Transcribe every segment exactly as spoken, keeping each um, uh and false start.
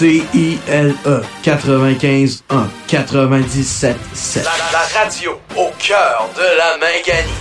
C I L E quatre-vingt-quinze un quatre-vingt-dix-sept sept. La, la radio au cœur de la Minganie.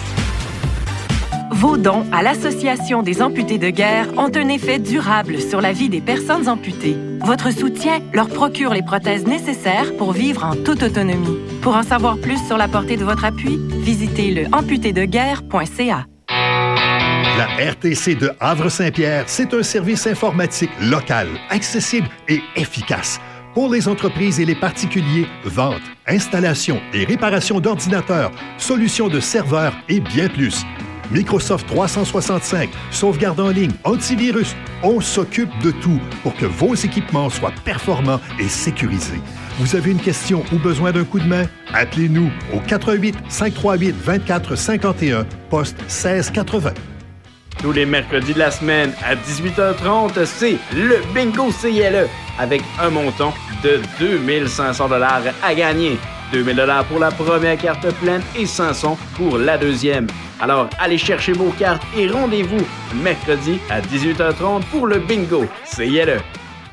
Vos dons à l'Association des amputés de guerre ont un effet durable sur la vie des personnes amputées. Votre soutien leur procure les prothèses nécessaires pour vivre en toute autonomie. Pour en savoir plus sur la portée de votre appui, visitez le amputé de guerre point c a. La R T C de Havre-Saint-Pierre, c'est un service informatique local, accessible et efficace. Pour les entreprises et les particuliers, vente, installation et réparation d'ordinateurs, solutions de serveurs et bien plus. Microsoft trois cent soixante-cinq, sauvegarde en ligne, antivirus, on s'occupe de tout pour que vos équipements soient performants et sécurisés. Vous avez une question ou besoin d'un coup de main? Appelez-nous au quatre un huit, cinq trois huit, deux quatre cinq un, poste seize quatre-vingts. Tous les mercredis de la semaine à dix-huit heures trente, c'est le Bingo C I L E avec un montant de deux mille cinq cents dollars à gagner. deux mille dollars pour la première carte pleine et cinq cents pour la deuxième. Alors, allez chercher vos cartes et rendez-vous mercredi à dix-huit heures trente pour le Bingo C I L E.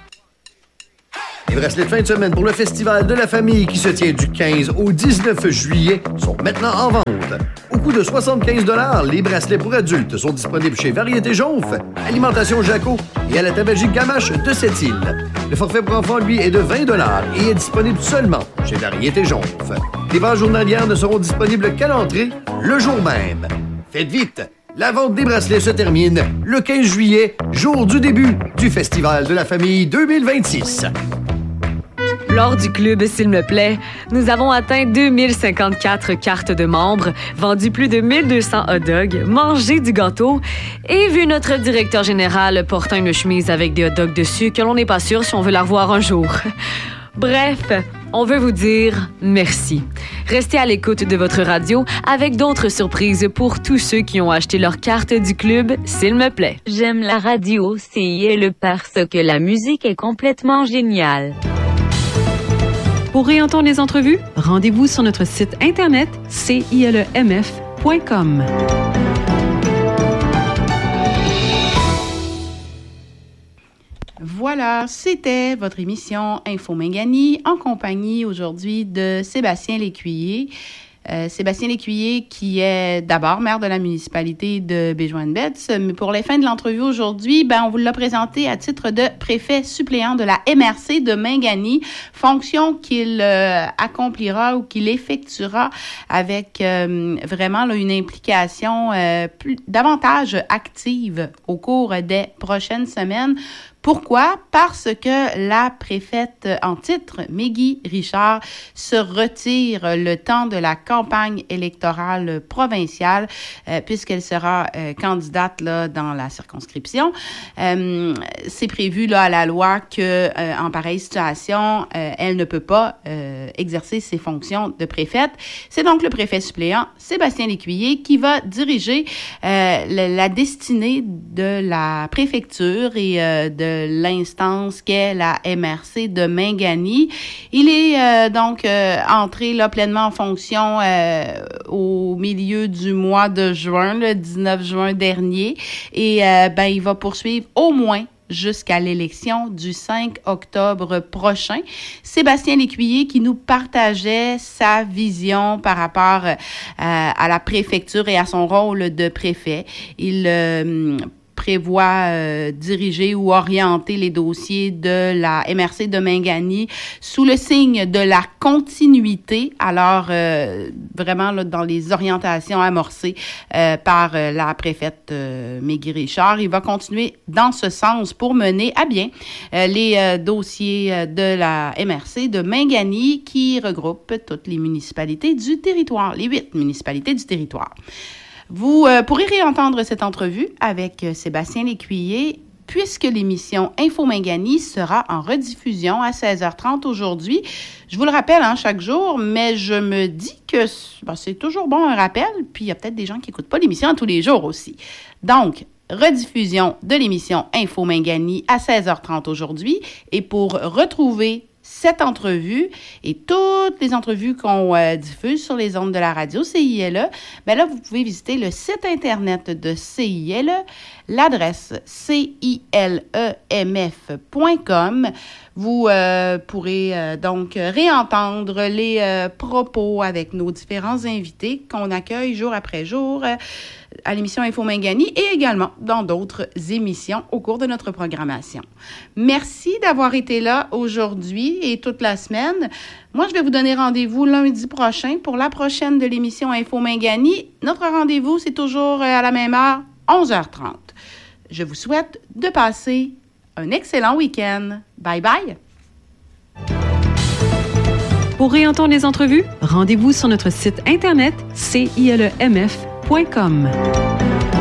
Les bracelets de fin de semaine pour le Festival de la famille qui se tient du quinze au dix-neuf juillet sont maintenant en vente. Au coût de soixante-quinze dollars, les bracelets pour adultes sont disponibles chez Variété Jonf, Alimentation Jaco et à la tabagie Gamache de Sept-Îles. Le forfait pour enfants, lui, est de vingt dollars et est disponible seulement chez Variété Jonf. Les ventes journalières ne seront disponibles qu'à l'entrée le jour même. Faites vite! La vente des bracelets se termine le quinze juillet, jour du début du Festival de la famille deux mille vingt-six. Lors du club S'il me plaît, nous avons atteint deux mille cinquante-quatre cartes de membres, vendu plus de mille deux cents hot dogs, mangé du gâteau et vu notre directeur général portant une chemise avec des hot dogs dessus que l'on n'est pas sûr si on veut la revoir un jour. Bref, on veut vous dire merci. Restez à l'écoute de votre radio avec d'autres surprises pour tous ceux qui ont acheté leur carte du club S'il me plaît. J'aime la radio C I L E parce que la musique est complètement géniale. Pour réentendre les entrevues, rendez-vous sur notre site internet c i l e m f point com. Voilà, c'était votre émission Info Minganie en compagnie aujourd'hui de Sébastien Lécuyer. Euh, Sébastien Lécuyer, qui est d'abord maire de la municipalité de Béjoin-de-Betz. Mais pour les fins de l'entrevue aujourd'hui, ben, on vous l'a présenté à titre de préfet suppléant de la M R C de Minganie, fonction qu'il euh, accomplira ou qu'il effectuera avec euh, vraiment là, une implication euh, plus, davantage active au cours des prochaines semaines. Pourquoi? Parce que la préfète en titre, Mégui Richard, se retire le temps de la campagne électorale provinciale euh, puisqu'elle sera euh, candidate là, dans la circonscription. Euh, c'est prévu là, à la loi que euh, en pareille situation, euh, elle ne peut pas euh, exercer ses fonctions de préfète. C'est donc le préfet suppléant, Sébastien Lécuyer, qui va diriger euh, la, la destinée de la préfecture et euh, de l'instance qu'est la M R C de Minganie. Il est euh, donc euh, entré là, pleinement en fonction euh, au milieu du mois de juin, le dix-neuf juin dernier, et euh, ben il va poursuivre au moins jusqu'à l'élection du cinq octobre prochain. Sébastien Lécuyer qui nous partageait sa vision par rapport euh, à la préfecture et à son rôle de préfet. Il euh, prévoit euh, diriger ou orienter les dossiers de la M R C de Minganie sous le signe de la continuité, alors euh, vraiment là, dans les orientations amorcées euh, par euh, la préfète euh, Mégui Richard. Il va continuer dans ce sens pour mener à bien euh, les euh, dossiers de la M R C de Minganie qui regroupe toutes les municipalités du territoire, les huit municipalités du territoire. Vous euh, pourrez réentendre cette entrevue avec euh, Sébastien Lécuyer puisque l'émission Info Minganie sera en rediffusion à seize heures trente aujourd'hui. Je vous le rappelle hein, chaque jour, mais je me dis que ben, c'est toujours bon un rappel, puis il y a peut-être des gens qui n'écoutent pas l'émission tous les jours aussi. Donc, rediffusion de l'émission Info Minganie à seize heures trente aujourd'hui. Et pour retrouver cette entrevue et toutes les entrevues qu'on euh, diffuse sur les ondes de la radio C I L E, bien là, vous pouvez visiter le site Internet de C I L E, l'adresse c i l e m f point com. Vous euh, pourrez euh, donc réentendre les euh, propos avec nos différents invités qu'on accueille jour après jour euh, à l'émission Info Mingani et également dans d'autres émissions au cours de notre programmation. Merci d'avoir été là aujourd'hui et toute la semaine. Moi, je vais vous donner rendez-vous lundi prochain pour la prochaine de l'émission Info Mingani. Notre rendez-vous, c'est toujours à la même heure, onze heures trente. Je vous souhaite de passer un excellent week-end. Bye bye! Pour réentendre les entrevues, rendez-vous sur notre site internet c i l e m f point com.